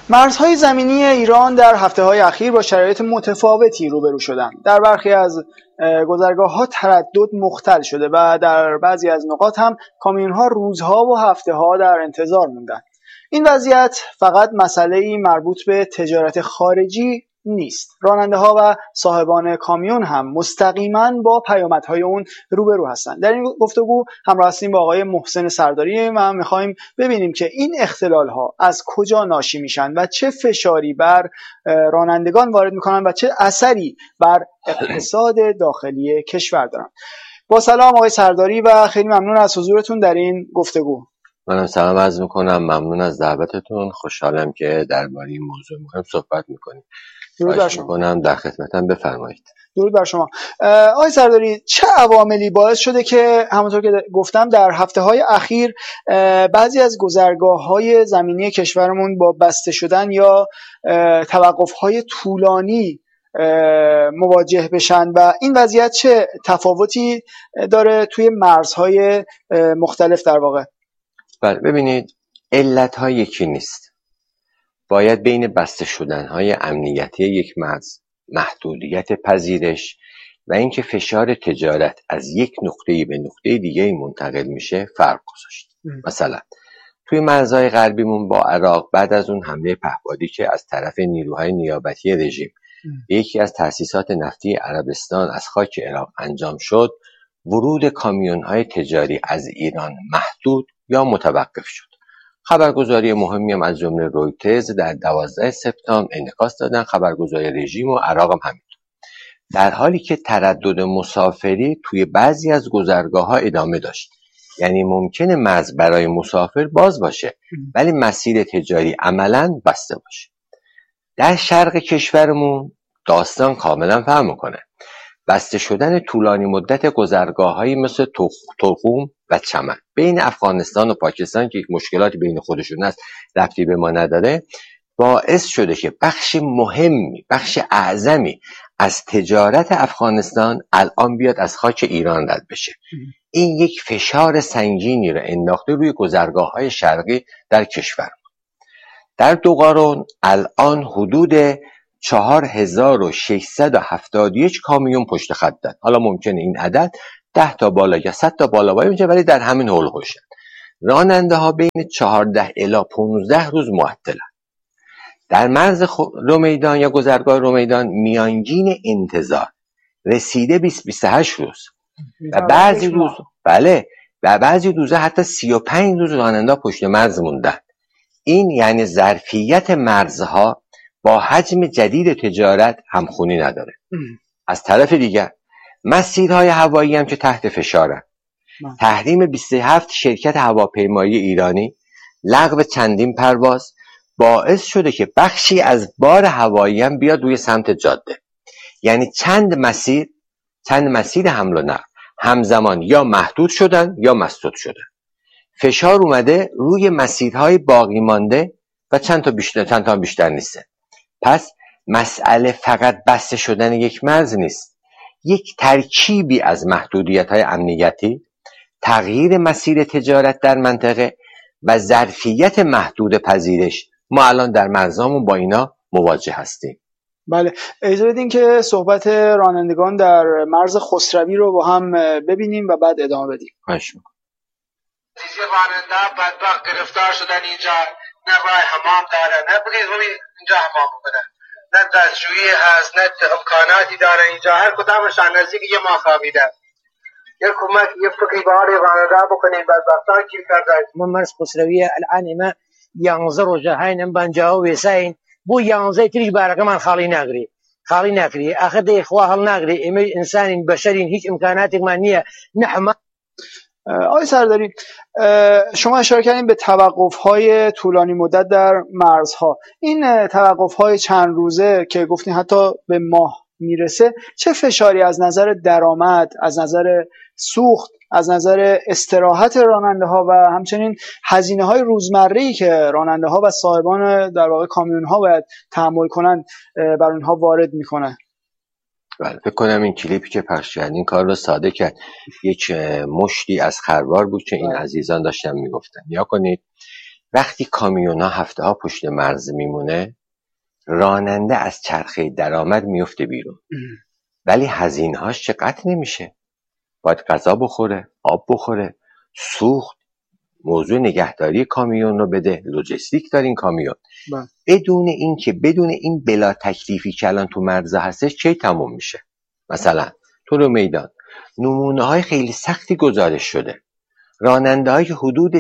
مرزهای زمینی ایران در هفته‌های اخیر با شرایط متفاوتی روبرو شدند. در برخی از گذرگاه‌ها تردد مختل شده و در بعضی از نقاط هم کامیون‌ها روزها و هفته‌ها در انتظار موندند. این وضعیت فقط مسئله‌ای مربوط به تجارت خارجی نیست. راننده‌ها و صاحبان کامیون هم مستقیماً با پیامدهای اون روبرو هستند. در این گفتگو همراه هستیم با آقای محسن سرداری و می‌خوایم ببینیم که این اختلال‌ها از کجا ناشی میشن و چه فشاری بر رانندگان وارد می‌کنن و چه اثری بر اقتصاد داخلی کشور دارن. با سلام آقای سرداری و خیلی ممنون از حضورتون در این گفتگو. منم سلام عرض میکنم، ممنون از دعوتتون، خوشحالم که درباره این موضوع مهم صحبت میکنیم. درود بر شما. در خدمتم، بفرمایید. درود بر شما. آقای سرداری، چه عواملی باعث شده که همونطور که گفتم در هفته‌های اخیر بعضی از گذرگاه‌های زمینی کشورمون با بسته شدن یا توقف‌های طولانی مواجه بشن و این وضعیت چه تفاوتی داره توی مرزهای مختلف در واقع؟ بله، ببینید، علت‌ها یکی نیست. باید بین بسته شدن‌های امنیتی یک مرز، محدودیت پذیرش و اینکه فشار تجارت از یک نقطه‌ای به نقطه دیگه منتقل میشه فرق گذاشت. مثلا توی مرزهای غربیمون با عراق بعد از اون حمله پهپادی که از طرف نیروهای نیابتی رژیم یکی از تأسیسات نفتی عربستان از خاک عراق انجام شد، ورود کامیون‌های تجاری از ایران محدود یا متوقف شد. خبرگزاری مهمی هم از جمله رویترز در 12 سپتامبر انعکاس دادن، خبرگزاری رژیم و عراق هم همینطور. در حالی که تردد مسافری توی بعضی از گذرگاه‌ها ادامه داشت. یعنی ممکنه مرز برای مسافر باز باشه ولی مسیر تجاری عملاً بسته باشه. در شرق کشورمون داستان کاملا فرق میکنه. بسته شدن طولانی مدت گذرگاه‌هایی مثل ترخوم و چمن بین افغانستان و پاکستان که یک مشکلاتی بین خودشون هست، ربطی به ما نداره، باعث شده که بخش مهمی، بخش اعظمی از تجارت افغانستان الان بیاد از خاک ایران رد بشه. این یک فشار سنگینی رو انداخته روی گذرگاه‌های شرقی در کشور. در دوقارون الان حدود 4671 کامیون پشت خط دارن. حالا ممکنه این عدد 10 تا بالا یا 100 تا بالا باشه، ولی در همین حول هوشن. راننده ها بین 14 الی 15 روز معطلن. در مرز رومیدان یا گذرگاه رومیدان میانگین انتظار رسیده 20-28 روز و بعضی روزها حتی 35 روز راننده پشت مرز موندن. این یعنی ظرفیت مرزها با حجم جدید تجارت همخونی نداره. از طرف دیگر مسیرهای هوایی هم که تحت فشارن. تحریم 27 شرکت هواپیمایی ایرانی، لغو چندین پرواز باعث شده که بخشی از بار هوایی هم بیاد روی سمت جاده. یعنی چند مسیر حمل و نقل همزمان یا محدود شدن یا مسدود شدن. فشار اومده روی مسیرهای باقی مانده و چند تا بیشتر نیسته. پس مسئله فقط بسته شدن یک مرز نیست، یک ترکیبی از محدودیت‌های امنیتی، تغییر مسیر تجارت در منطقه و ظرفیت محدود پذیرش. ما الان در مرزامون با اینا مواجه هستیم. بله، اجازه بدین که صحبت رانندگان در مرز خسروی رو با هم ببینیم و بعد ادامه بدیم. خواهش می‌کنم. راننده بدبخت گرفتار شدن اینجا، نه راه حمام داره، نه بگید اینجا حمام بکنه، نه دستشویی هست، نه امکاناتی داره اینجا. هر کدامش نزدیک یه ما خوابیده. یه کمک، یه فکری باری راننده بکنیم. بدبختان کی کرده؟ ما مرز خسروی الان ما 11 روزه هاینم بنجا و وساین بو 11 تریج برقه من خالی نگری آخر دی اخواه هل نگری اما انسان بشرین هیچ امکاناتی من نیه نحما. آقای سرداری، شما اشاره کردین به توقف‌های طولانی مدت در مرزها. این توقف‌های چند روزه که گفتین حتی به ماه میرسه، چه فشاری از نظر درآمد، از نظر سوخت، از نظر استراحت راننده ها و همچنین هزینه های روزمره‌ای که راننده ها و صاحبان در واقع کامیون ها باید تحمل کنند بر اونها وارد میکنه؟ بله، فکر کنم این کلیپی که پخش کرد این کار رو ساده کرد. یک مشتی از خروار بود که این عزیزان داشتن میگفتن. یا کنید وقتی کامیونا هفته ها پشت مرز میمونه، راننده از چرخه درآمد میفته بیرون، ولی هزینه هاش چه قطع نمیشه. باید غذا بخوره، آب بخوره، سوخت، موضوع نگهداری کامیون رو بده، لوجستیک داره این کامیون. بدون این بلا تکلیفی که الان تو مرزا هستش چه تموم میشه؟ مثلا تو رو میدان نمونه های خیلی سختی گزارش شده، راننده هایی که حدود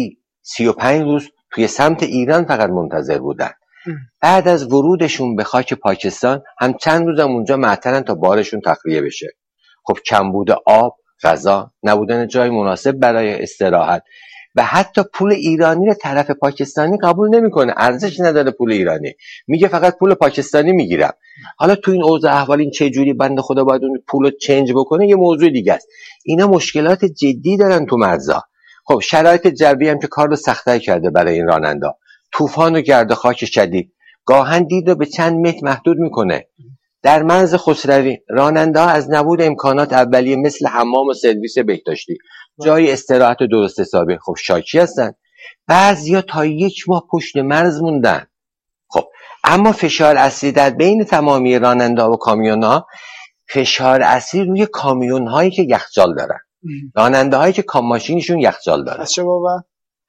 35 روز توی سمت ایران فقط منتظر بودن، بعد از ورودشون به خاک پاکستان هم چند روزم اونجا معطلن تا بارشون تخلیه بشه. خب کمبود آب، غذا، نبودن جای مناسب برای استراحت و حتی پول ایرانی رو طرف پاکستانی قبول نمیکنه، ارزش نداره پول ایرانی، میگه فقط پول پاکستانی میگیرم. حالا تو این اوضاع احوال این چه جوری بنده خدا باید اون پول رو چنج بکنه یه موضوع دیگه است. اینا مشکلات جدی دارن تو مرزا. خب شرایط جوی هم که کار رو سخت‌تر کرده برای این رانندا، طوفان و گرد و خاک شدید گاهن دید رو به چند متر محدود میکنه. در مرز خسروی راننده ها از نبود امکانات اولیه مثل حمام و سرویس بهداشتی، جای استراحت و درست حسابی، خب شاکی هستن. بعضیا تا 1 ماه پشت مرز موندن. خب اما فشار اصلی در بین تمامی راننده ها و کامیون ها، فشار اصلی روی کامیون هایی که یخچال دارن، راننده هایی که ماشینشون یخچال دارن. از چه بابا؟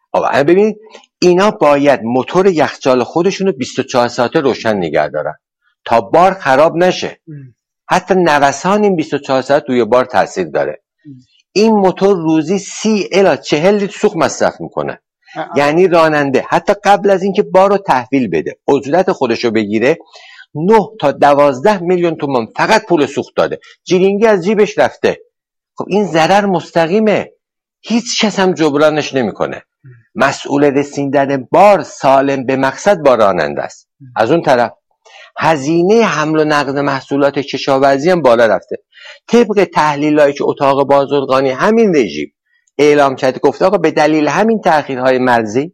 ببینید اینا باید موتور یخچال خودشونو 24 ساعته روشن نگه دارن تا بار خراب نشه. حتی نوسان این 24 ساعت روی بار تاثیر داره. این موتور روزی 30 الی 40 لیتر سوخت مصرف میکنه. یعنی راننده حتی قبل از اینکه بار رو تحویل بده، اجرت خودشو بگیره، 9 تا 12 میلیون تومان فقط پول سوخت داده، جیرینگی از جیبش رفته. خب این ضرر مستقیمه، هیچ کس هم جبرانش نمیکنه. مسئول رسیدن بار سالم به مقصد با راننده است. از اون طرف هزینه حمل و نقل محصولات کشاورزی هم بالا رفته. طبق تحلیلایی که اتاق بازرگانی همین رژیم اعلام کرده، گفته آقا به دلیل همین تأخیرهای مرزی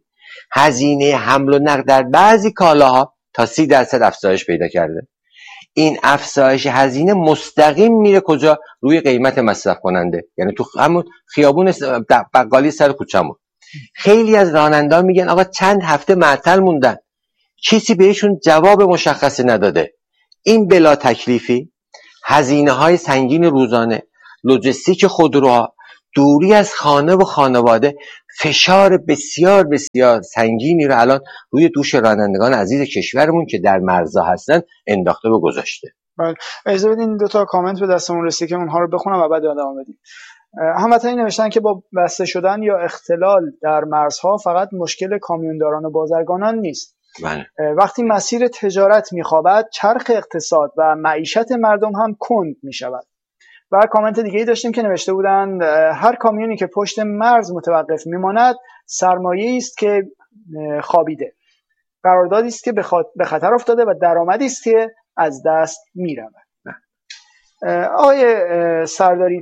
هزینه حمل و نقل در بعضی کالاها تا 30% افزایش پیدا کرده. این افزایش هزینه مستقیم میره کجا؟ روی قیمت مصرف کننده، یعنی تو همون خیابون بقالی سر کوچه‌مون. خیلی از راننده میگن آقا چند هفته معطل موندن، کسی بهشون جواب مشخصی نداده. این بلا تکلیفی، هزینه های سنگین روزانه، لوجستیک خودروها، دوری از خانه و خانواده، فشار بسیار بسیار سنگینی رو الان روی دوش رانندگان عزیز کشورمون که در مرزها هستن انداخته و گذاشته. بله، اجازه بدین 2 تا کامنت به دستمون رسید که اونها رو بخونم و بعد ادامه بدیم. هموطنی نوشتن که با بسته شدن یا اختلال در مرزها فقط مشکل کامیونداران و بازرگانان نیست. بله. وقتی مسیر تجارت میخوابد، چرخ اقتصاد و معیشت مردم هم کند میشود. و کامنت دیگه‌ای داشتیم که نوشته بودند هر کامیونی که پشت مرز متوقف میماند سرمایه‌ای است که خوابیده، قراردادی است که به خطر افتاده و درآمدی است که از دست میرود. آقای سرداری،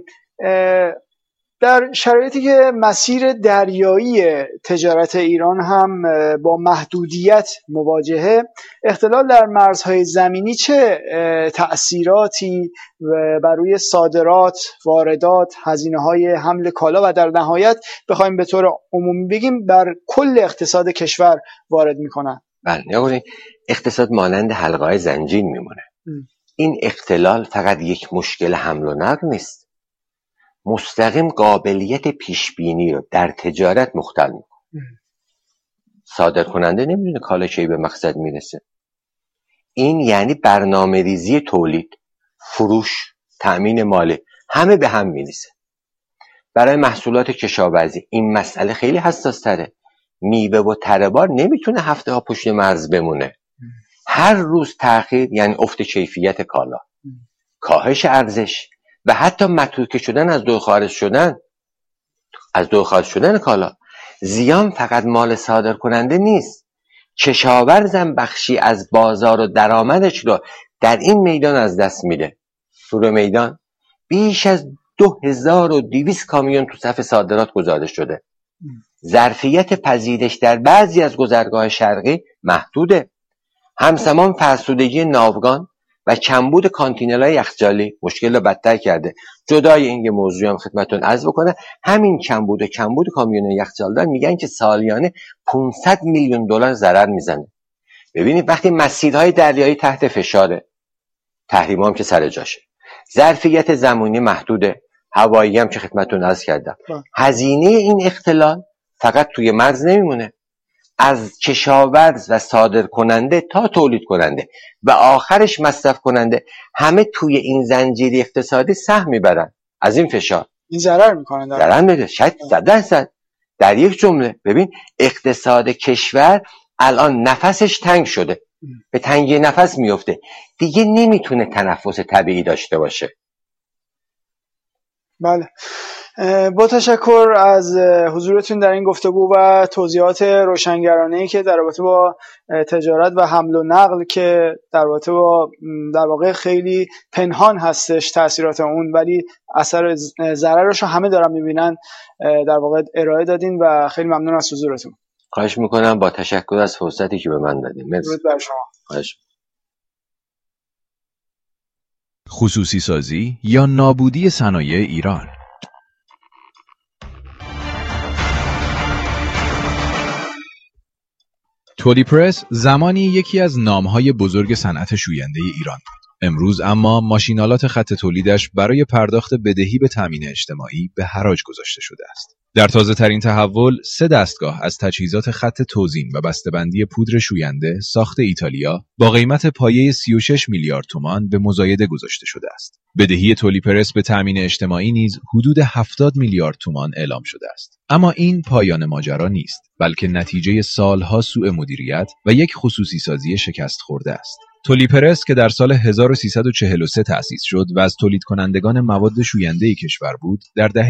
در شرایطی که مسیر دریایی تجارت ایران هم با محدودیت مواجهه، اختلال در مرزهای زمینی چه تأثیراتی بر روی صادرات، واردات، هزینه‌های حمل کالا و در نهایت بخوایم به طور عمومی بگیم بر کل اقتصاد کشور وارد می‌کنن؟ بله، یعنی اقتصاد مانند حلقه‌های زنجیر میمونه. این اختلال فقط یک مشکل حمل و نقل نیست، مستقیم قابلیت پیشبینی رو در تجارت مختل میکنه. صادر کننده نمیدونه کالا کی به مقصد میرسه. این یعنی برنامه ریزی تولید، فروش، تأمین مالی همه به هم میریزه. برای محصولات کشاورزی این مسئله خیلی حساس تره. میوه و تره‌بار نمیتونه هفته ها پشت مرز بمونه. هر روز تأخیر یعنی افت کیفیت کالا، کاهش ارزش و حتی متروکه شدن از دور خارج شدن کالا. زیان فقط مال صادر کننده نیست، کشاورزم بخشی از بازار و درآمدش رو در این میدان از دست میده. تو میدان بیش از 2200 کامیون تو صف صادرات گزارش شده. ظرفیت پذیرش در بعضی از گذرگاه شرقی محدوده. همزمان فرسودگی ناوگان و کمبود کانتینرهای یخچالی مشکل رو بدتر کرده. جدای این موضوع هم خدمتتون عرض بکنم، همین کمبود کامیون یخچالدار میگن که سالیانه 500 میلیون دلار ضرر میزنه. ببینید وقتی مسیرهای دریایی تحت فشاره، تحریم هم که سر جاشه، ظرفیت زمانی محدوده، هوایی هم که خدمتتون عرض کردم، هزینه این اختلال فقط توی مرز نمیمونه، از کشاورز و صادر کننده تا تولید کننده و آخرش مصرف کننده همه توی این زنجیره اقتصادی سهم میبرن از این فشار. این ضرر میکنن، ضرر میده، شاید 100%. در یک جمله ببین اقتصاد کشور الان نفسش تنگ شده، به تنگی نفس میفته، دیگه نمیتونه تنفس طبیعی داشته باشه. بله، با تشکر از حضورتون در این گفتگو و توضیحات روشنگرانه‌ای که در رابطه با تجارت و حمل و نقل که در رابطه با در واقع خیلی پنهان هستش تاثیرات اون، ولی اثر ضررش رو همه دارن میبینن، در واقع ارائه دادین و خیلی ممنون از حضورتون. خواهش میکنم، با تشکر از فرصتی که به من دادین. مرسی. درود بر شما. خواهش. خصوصی سازی یا نابودی صنایع ایران. تولیپرس زمانی یکی از نامهای بزرگ صنعت شوینده ایران بود. امروز اما ماشینالات خط تولیدش برای پرداخت بدهی به تامین اجتماعی به حراج گذاشته شده است. در تازه ترین تحول 3 دستگاه از تجهیزات خط توزیع و بسته‌بندی پودر شوینده ساخت ایتالیا با قیمت پایه 36 میلیارد تومان به مزایده گذاشته شده است. بدهی تولیپرس به تامین اجتماعی نیز حدود 70 میلیارد تومان اعلام شده است. اما این پایان ماجرا نیست، بلکه نتیجه سالها سوء مدیریت و یک خصوصی سازی شکست خورده است. تولیپرس که در سال 1343 تأسیس شد و از تولید کنندگان مواد شوینده کشور بود، در دهه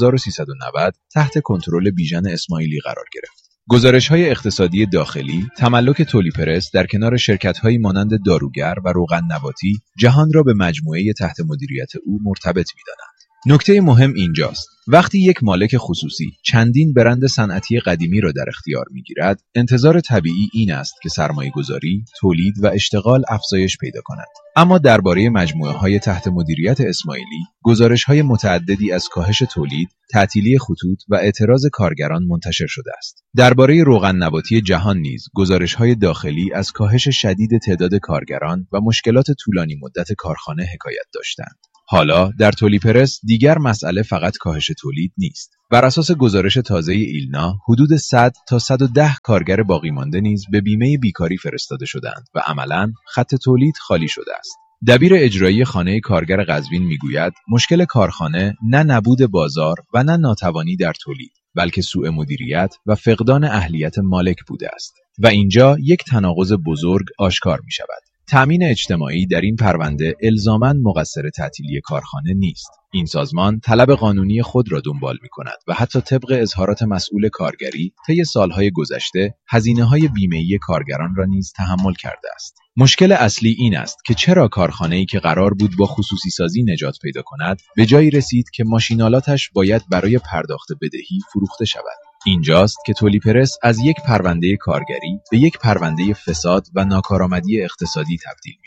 1390 تحت کنترل بیژن اسماعیلی قرار گرفت. گزارش‌های اقتصادی داخلی تملک تولیپرس در کنار شرکت‌هایی مانند داروگر و روغن نباتی جهان را به مجموعه تحت مدیریت او مرتبط می‌دانند. نکته مهم اینجاست، وقتی یک مالک خصوصی چندین برند صنعتی قدیمی را در اختیار می‌گیرد، انتظار طبیعی این است که سرمایه‌گذاری، تولید و اشتغال افزایش پیدا کند. اما درباره مجموعه‌های تحت مدیریت اسماعیلی، گزارش‌های متعددی از کاهش تولید، تعطیلی خطوط و اعتراض کارگران منتشر شده است. درباره روغن نباتی جهان نیز گزارش‌های داخلی از کاهش شدید تعداد کارگران و مشکلات طولانی مدت کارخانه حکایت داشتند. حالا در تولیپرس دیگر مسئله فقط کاهش تولید نیست. بر اساس گزارش تازه ایلنا، حدود 100 تا 110 کارگر باقی مانده نیز به بیمه بیکاری فرستاده شدند و عملاً خط تولید خالی شده است. دبیر اجرایی خانه کارگر قزوین میگوید مشکل کارخانه نه نبود بازار و نه ناتوانی در تولید، بلکه سوء مدیریت و فقدان اهلیت مالک بوده است. و اینجا یک تناقض بزرگ آشکار می شود. تامین اجتماعی در این پرونده الزاماً مقصر تعطیلی کارخانه نیست. این سازمان طلب قانونی خود را دنبال می کند و حتی طبق اظهارات مسئول کارگری طی سالهای گذشته هزینه‌های بیمه‌ای کارگران را نیز تحمل کرده است. مشکل اصلی این است که چرا کارخانه‌ای که قرار بود با خصوصی سازی نجات پیدا کند، به جایی رسید که ماشینالاتش باید برای پرداخت بدهی فروخته شود. اینجاست که تولیپرس از یک پرونده کارگری به یک پرونده فساد و ناکارآمدی اقتصادی تبدیل می‌شود.